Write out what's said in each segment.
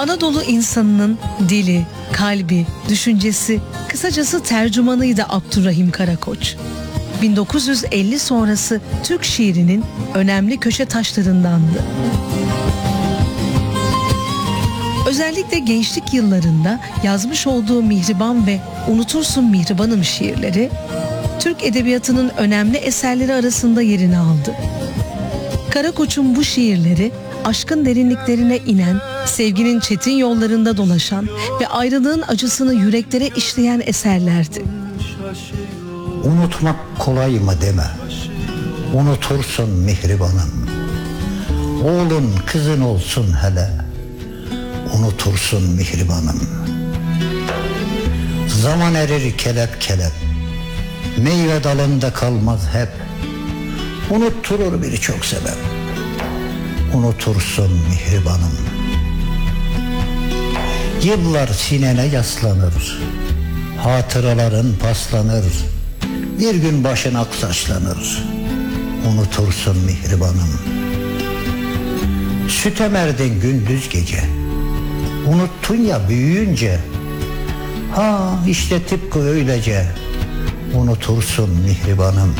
Anadolu insanının dili, kalbi, düşüncesi, kısacası tercümanıydı Abdurrahim Karakoç. 1950 sonrası Türk şiirinin önemli köşe taşlarındandı. Özellikle gençlik yıllarında yazmış olduğu Mihriban ve Unutursun Mihribanım şiirleri, Türk edebiyatının önemli eserleri arasında yerini aldı. Karakoç'un bu şiirleri, aşkın derinliklerine inen, sevginin çetin yollarında dolaşan ve ayrılığın acısını yüreklere işleyen eserlerdi. Unutmak kolay mı deme, unutursun mihribanım. Oğlun kızın olsun hele, unutursun mihribanım. Zaman erir kelep kelep, meyve dalında kalmaz hep. Unutturur birçok sebep, unutursun mihribanım. Yıllar sinene yaslanır, hatıraların paslanır. Bir gün başın aksaçlanır, unutursun mihribanım. Süt emerdin gündüz gece, unuttun ya büyüyünce. Ha işte tıpkı öylece, unutursun mihribanım.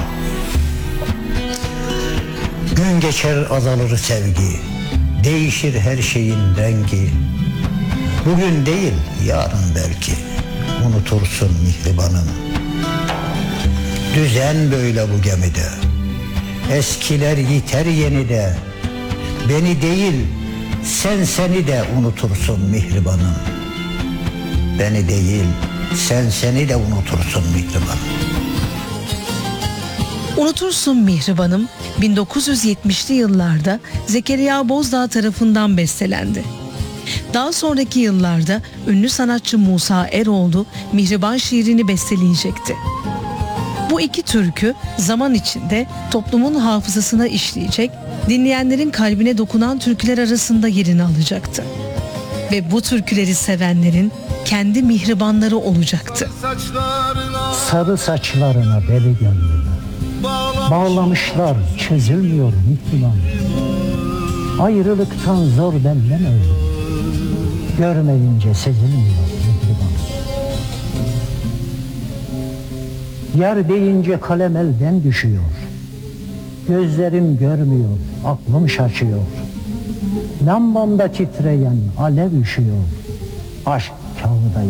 Gün geçer azalır sevgi, değişir her şeyin rengi. Bugün değil yarın belki, unutursun mihribanım. Düzen böyle bu gemide, eskiler yiter yenide. Beni değil seni de unutursun mihribanım. Beni değil seni de unutursun mihribanım. Unutursun Mihribanım 1970'li yıllarda Zekeriya Bozdağ tarafından bestelendi. Daha sonraki yıllarda ünlü sanatçı Musa Eroğlu Mihriban şiirini besteleyecekti. Bu iki türkü zaman içinde toplumun hafızasına işleyecek, dinleyenlerin kalbine dokunan türküler arasında yerini alacaktı. Ve bu türküleri sevenlerin kendi mihribanları olacaktı. Sarı saçlarına deli gönlüme bağlamışlar, çözülmüyor mihriban. Ayrılıktan zor benden öldüm, görmeyince sezilmiyor mihriban. Yar deyince kalem elden düşüyor, gözlerim görmüyor, aklım şaşıyor. Lambamda titreyen alev üşüyor, aşk kağıda